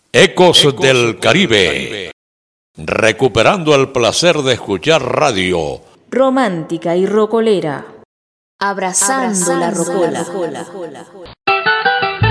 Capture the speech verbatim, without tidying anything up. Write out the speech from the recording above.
Ecos del Caribe, recuperando el placer de escuchar radio. Romántica y rocolera. Abrazando, Abrazando la rocola. La rocola.